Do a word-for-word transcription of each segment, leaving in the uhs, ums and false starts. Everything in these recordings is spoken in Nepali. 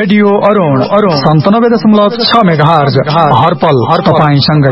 रेडियो अरुण अरुण सन्तानब्बे दशमलव छ मेगाहर्ज हरपल हर तपाईंसँगै।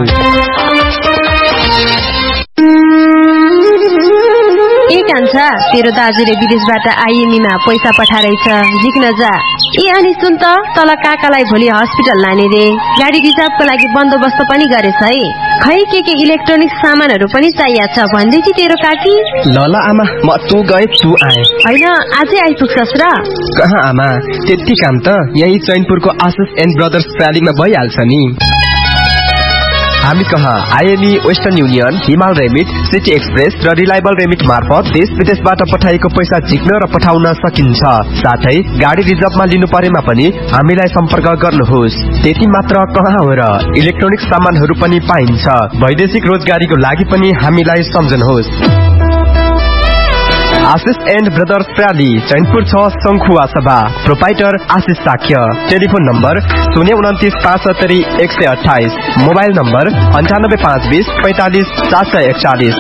ए कान्छा, तेरो दाजुले विदेशबाट आइएमईमा पैसा पठाइरहेछ, जिक्न जा। ए अनि सुन त, तल काकालाई भोलि हस्पिटल लाने रे, गाडी रिजर्भको लागि बन्दोबस्त पनि गरेछ है। खै के के इलेक्ट्रोनिक सामानहरू पनि चाहिएको छ भन्दै थिए तेरो काकी। ल ल आमा, म तू गए तू आए। होइन, आजै आइपुग्छस् र? कहाँ आमा, त्यति काम त यही चैनपुरको आशिष एन्ड ब्रदर्स प्रालीमा भइहाल्छ नि। हामी कहाँ आइएमई, वेस्टर्न युनियन, हिमाल रेमिट, सिटी एक्सप्रेस र रिलायबल रेमिट मार्फत देश विदेशबाट पठाइएको पैसा झिक्न र पठाउन सकिन्छ। साथै गाडी रिजर्भमा लिनु परेमा पनि हामीलाई सम्पर्क गर्नुहोस्। त्यति मात्र कहाँ हो र, इलेक्ट्रोनिक सामानहरू पनि पाइन्छ। वैदेशिक रोजगारीको लागि पनि हामीलाई सम्झनुहोस्। आशिष एन्ड ब्रदर्स प्राली, चैनपुर छ, शंखुवा सभा। प्रोपाइटर आशिष साक्य। टेलिफोन नम्बर शून्य उन्तिस पाँच सत्तरी एक सय अठाइस। मोबाइल नम्बर अन्ठानब्बे पाँच बिस पैंतालिस सात सय एकचालिस।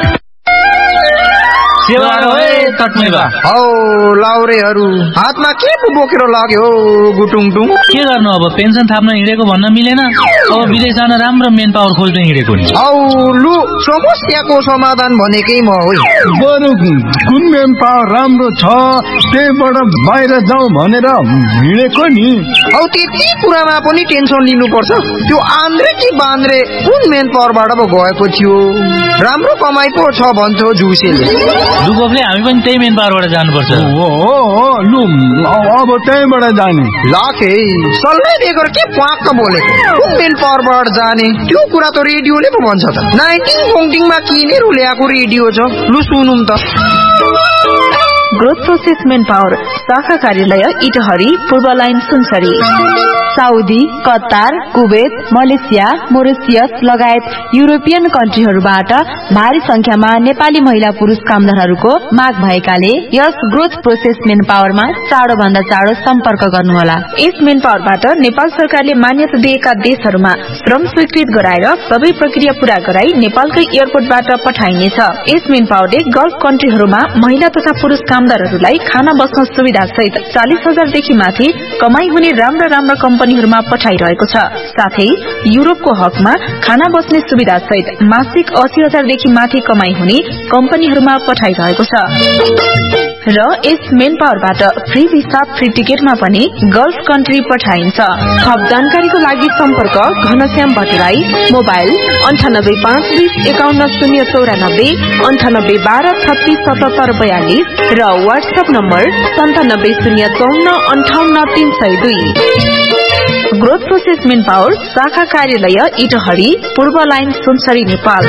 हौ लाउरेहरू हातमा के पो बोकेर लाग्यो गुटुङटुङ? के गर्नु अब, पेन्सन थाप्न हिँडेको भन्न मिलेन, अब विदेश जान राम्रो मेन पावर खोज्न हिँडेको नि। हौ लु, समस्याको समाधान भनेकै म हो। बरु कुन मेन पावर राम्रो छ त्यहीबाट बाहिर जाउँ भनेर हिँडेको नि। हौ त्यति कुरामा पनि टेन्सन लिनुपर्छ? त्यो आन्द्रे कि बान्द्रे कुन मेन पावरबाट पो गएको थियो? राम्रो कमाइ पो छ भन्छौ जुसेले। लुबोकले हामी पनि त्यही मेन पावरबाट जानुपर्छ। हो हो लु, अब त्यहीबाट जाने। लाखे सल्लाह दिएको के प्वाक्क बोलेको? कुन मेन पावरबाट जाने त्यो कुरा त रेडियोले पो भन्छ त। नाइन्टिङ पोङ्टिङमा किनेर ल्याएको रेडियो छ, लु सुनौँ त। ग्रोथ प्रोसेस मेन पावर शाखा कार्यालय इटहरी, पूर्व line Sunsari. Saudi, Qatar, Kuwait, Malaysia, Mauritius लगायत युरोपियन कन्ट्रीहरूबाट भारी संख्यामा नेपाली महिला पुरुष कामदारहरूको माग भएकाले यस ग्रोथ प्रोसेस मेन पावरमा चाँडो भन्दा चाँडो सम्पर्क गर्नुहोला। यस मेन पावरबाट नेपाल सरकारले मान्यता दिएका देशहरूमा श्रम स्वीकृत गराएर सबै प्रक्रिया पूरा गराई नेपालकै एयरपोर्टबाट पठाइनेछ। यस मेन पावरले गल्फ कन्ट्रीहरूमा महिला तथा पुरुष कामदारहरूलाई खाना बस्न सुविधा सहित चालिस हजारदेखि माथि कमाई हुने राम्रा राम्रा कम्पनीहरूमा पठाइरहेको छ। साथै युरोपको हकमा खाना बस्ने सुविधा सहित मासिक अस्सी हजारदेखि माथि कमाई हुने कम्पनीहरूमा पठाइरहेको छ। र यस मेन पावरबाट फ्री भिसा, फ्री टिकटमा पनि गल्फ कन्ट्री पठाइन्छ। थप जानकारीको लागि सम्पर्क घनश्याम भट्टराई, मोबाइल अन्ठानब्बे पाँच बिस एकाउन्न शून्य चौरानब्बे अन्ठानब्बे बाह्र छत्तीस सतहत्तर बयालिस र वाट्सएप नम्बर सन्तानब्बे शून्य चौन्न अन्ठाउन्न तीन सय दुई। ग्रोथ प्रोसेस मेन पावर शाखा कार्यालय इटहरी, पूर्व लाइन सुनसरी, नेपाल।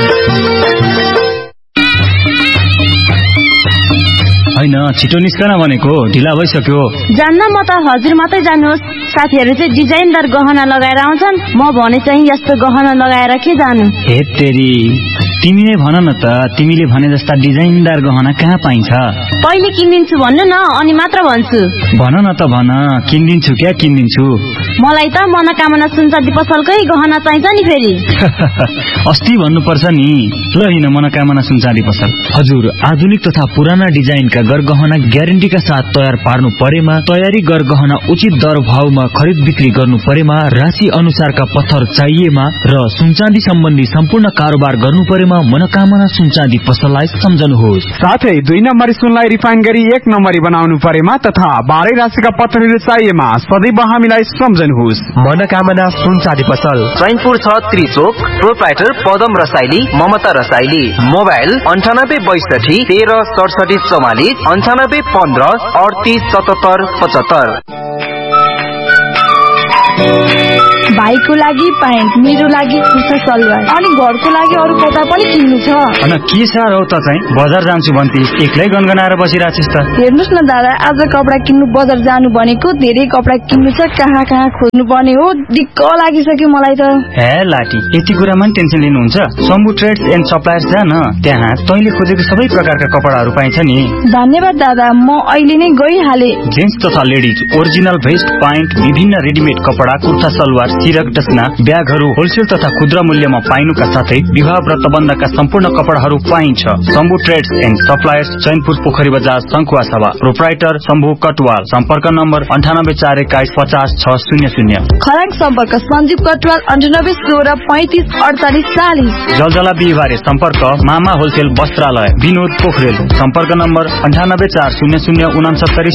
होइन, छिटो निस्कन भनेको, ढिला भइसक्यो। जान्न, म त हजुर मात्रै जानुहोस्। साथीहरू चाहिँ डिजाइनदार गहना लगाएर आउँछन्, म भने चाहिँ यस्तो गहना लगाएर के जानु। हे तेरी, तिमी नै भन न त, तिमीले भने जस्ता डिजाइनदार गहना कहाँ पाइन्छ? पहिले किनिदिन्छु भन्नु न, अनि मात्र भन्छु। भन न त भन, किनिदिन्छु क्या किनिदिन्छु। मलाई त मनोकामना सुनचाँदी पसलकै गहना चाहिन्छ नि फेरि। अस्ति भन्नुपर्छ नि। ल हिँड मनोकामना सुनचाँदी पसल। हजुर, आधुनिक तथा पुराना डिजाइनका गरगहना ग्यारेन्टीका साथ तयार पार्नु परेमा, तयारी गरगहना उचित दर भावमा खरिद बिक्री गर्नु परेमा, राशि अनुसारका पत्थर चाहिएमा र सुनचाँदी सम्बन्धी सम्पूर्ण कारोबार गर्नु परेमा मनोकामना सुनचाँदी पसललाई सम्झनुहोस्। साथै दुई नम्बरी सुनलाई रिफाइन गरी एक नम्बरी बनाउनु परेमा तथा बाह्रै राशिका पत्थरहरू चाहिएमा सदैव हामीलाई सम्झनुहोस्। मनोकामना सुनचाँदी पसल, चैनपुर छ, त्रिचोक। प्रोप्राइटर पदम रसाइली, ममता रसाइली। मोबाइल अन्ठानब्बे बैसठी तेह्र सडसठी चौवालिस अन्ठानब्बे पन्ध्र अडतिस सतहत्तर पचहत्तर। भाइको लागि प्यान्ट, मेरो लागि कुर्ता सलवार, अनि घरको लागि अरू कपडा पनि किन्नु छ। अनि के साह्रो त चाहिँ बजार जान्छु भन्थे, एक्लै गनगनाएर बसिरहेछस् त। हेर्नुस् न दादा, आज कपडा किन्नु बजार जानु भनेको, धेरै कपडा किन्नु छ, कहाँ कहाँ खोज्नु पर्ने हो, दिक्क लागिसक्यो मलाई त। हे लाटी, यति कुरामा नि टेन्सन लिनुहुन्छ? शम्भु ट्रेड्स एन्ड सप्लायर्स जा न, त्यहाँ तैँले खोजेको सबै प्रकारका कपडाहरू पाइन्छ नि। धन्यवाद दादा, म अहिले नै गइहाले। जेन्ट्स तथा लेडिज ओरिजिनल भेस्ट, प्यान्ट, विभिन्न रेडिमेड कपडा, कुर्ता सलवार, तिरक डसना ब्यागहरू होलसेल तथा खुद्रा मूल्यमा पाइनुका साथै विवाह व्रतबन्धका सम्पूर्ण कपडाहरू पाइन्छ। Shambhu trades and suppliers, Chainpur पोखरी बजार, शंखुवासभा। प्रोप्राइटर शम्भु कटवाल। सम्पर्क नम्बर अन्ठानब्बे चार एक्काइस पचास छ शून्य शून्य। खराङ सम्पर्क सञ्जीव कटवाल अन्ठानब्बे सोह्र पैँतिस अडचालिस चालिस। जलजला बिहिबारे सम्पर्क मामा होलसेल वस्त्रालय, विनोद पोखरेल। सम्पर्क नम्बर अन्ठानब्बे चार शून्य शून्य उनासत्तरी